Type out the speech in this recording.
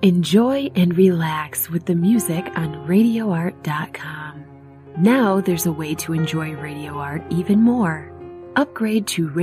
Enjoy and relax with the music on RadioArt.com. Now there's a way to enjoy Radio Art even more. Upgrade to